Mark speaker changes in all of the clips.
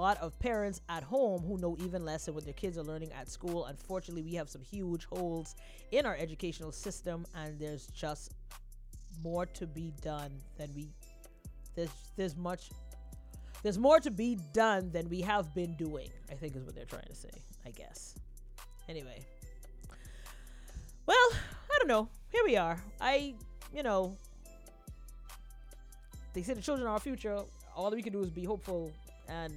Speaker 1: lot of parents at home who know even less than what their kids are learning at school. Unfortunately, we have some huge holes in our educational system, and there's just more to be done than there's more to be done than we have been doing, I think is what they're trying to say, I guess. Anyway. Well, I don't know. Here we are. They say the children are our future. All that we can do is be hopeful, and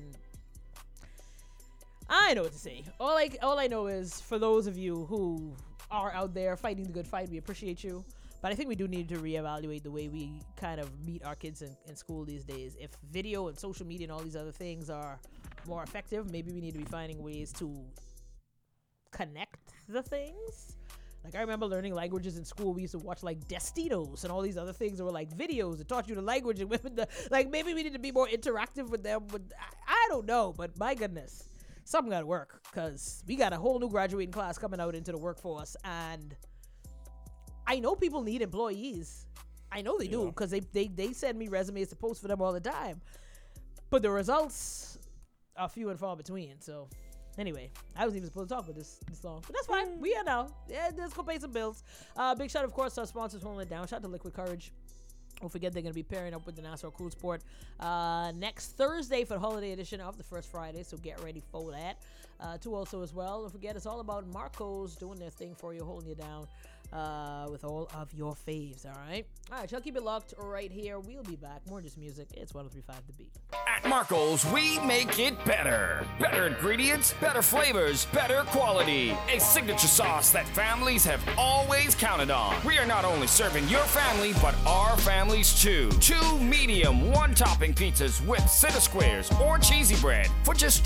Speaker 1: I know what to say. All I know is, for those of you who are out there fighting the good fight, we appreciate you. But I think we do need to reevaluate the way we kind of meet our kids in school these days. If video and social media and all these other things are more effective, maybe we need to be finding ways to connect the things. Like, I remember learning languages in school. We used to watch like Destinos and all these other things that were like videos that taught you the language, and maybe we need to be more interactive with them. But I don't know. But my goodness, something got to work, because we got a whole new graduating class coming out into the workforce, and I know people need employees. I know they do, because they send me resumes to post for them all the time. But the results are few and far between. So anyway, I wasn't even supposed to talk about this long, but that's fine. We are now. Yeah, let's go pay some bills. Big shout, of course, to our sponsors holding it down. Shout out to Liquid Courage. Don't forget, they're going to be pairing up with the Nassau Cruise Port next Thursday for the holiday edition of the First Friday, so get ready for that. Too, also as well, don't forget, it's all about Marco's doing their thing for you, holding you down with all of your faves. All right, y'all keep it locked right here. We'll be back. More just music. It's 103.5 The Beat.
Speaker 2: At Marco's, we make it better. Better ingredients, better flavors, better quality. A signature sauce that families have always counted on. We are not only serving your family, but our families too. 2 medium, 1-topping pizzas with center squares or cheesy bread for just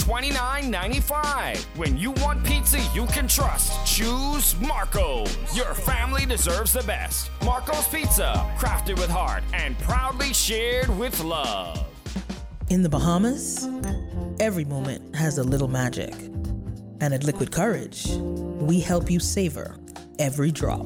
Speaker 2: $29.95. When you want pizza you can trust, choose Marco's. Your family deserves the best. Marco's Pizza, crafted with heart and proudly shared with love.
Speaker 3: In the Bahamas, every moment has a little magic. And at Liquid Courage, we help you savor every drop.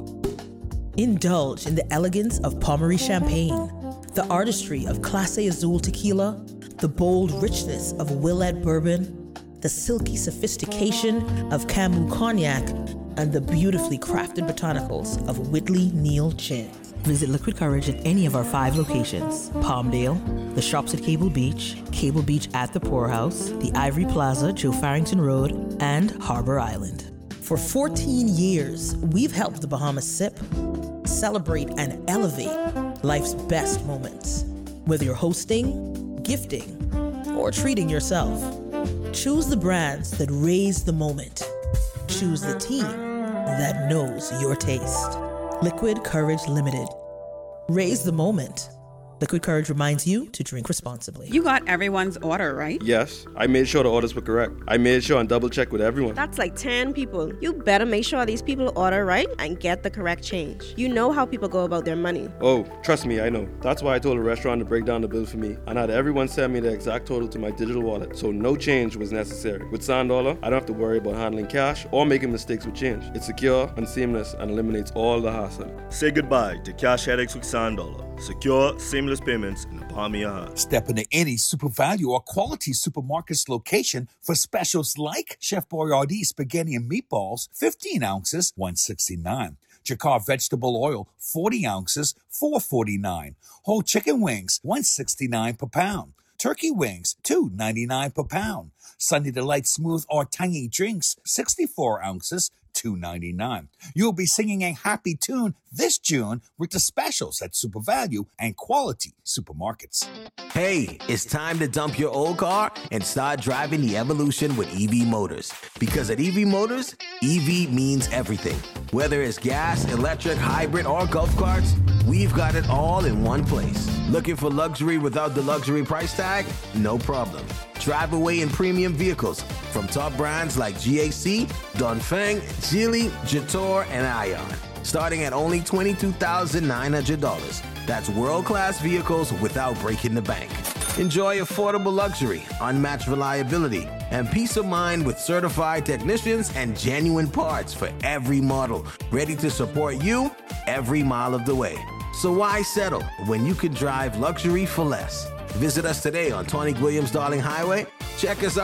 Speaker 3: Indulge in the elegance of Pommery Champagne, the artistry of Clase Azul Tequila, the bold richness of Willett Bourbon, the silky sophistication of Camus Cognac, and the beautifully crafted botanicals of Whitley Neal Gin. Visit Liquid Courage at any of our 5 locations: Palmdale, the shops at Cable Beach at the Poorhouse, the Ivory Plaza, Joe Farrington Road, and Harbor Island. For 14 years, we've helped the Bahamas sip, celebrate, and elevate life's best moments. Whether you're hosting, gifting, or treating yourself, choose the brands that raise the moment. Choose the team that knows your taste. Liquid Courage Limited. Raise the moment. Liquid Courage reminds you to drink responsibly.
Speaker 4: You got everyone's order, right?
Speaker 5: Yes, I made sure the orders were correct. I made sure and double check with everyone.
Speaker 6: That's like 10 people. You better make sure these people order right and get the correct change. You know how people go about their money.
Speaker 5: Oh, trust me, I know. That's why I told the restaurant to break down the bill for me and had everyone send me the exact total to my digital wallet, so no change was necessary. With SandDollar, I don't have to worry about handling cash or making mistakes with change. It's secure and seamless and eliminates all the hassle.
Speaker 7: Say goodbye to cash headaches with SandDollar. Secure, seamless payments in the palm of your hand.
Speaker 8: Step into any Super Value or Quality Supermarkets location for specials like Chef Boyardee spaghetti and meatballs, 15 ounces, $1.69. Jacquard vegetable oil, 40 ounces, $4.49. Whole chicken wings, $1.69 per pound. Turkey wings, $2.99 per pound. Sunny Delight smooth or tangy drinks, 64 ounces, $2.99. You'll be singing a happy tune this June with the specials at Super Value and Quality Supermarkets.
Speaker 9: Hey, it's time to dump your old car and start driving the evolution with EV Motors. Because at EV Motors, EV means everything. Whether it's gas, electric, hybrid, or golf carts, we've got it all in one place. Looking for luxury without the luxury price tag? No problem. Drive away in premium vehicles from top brands like GAC, Dongfeng, Geely, Jetour, and Ion. Starting at only $22,900. That's world-class vehicles without breaking the bank. Enjoy affordable luxury, unmatched reliability, and peace of mind with certified technicians and genuine parts for every model, ready to support you every mile of the way. So why settle when you can drive luxury for less? Visit us today on Tony Williams Darling Highway. Check us out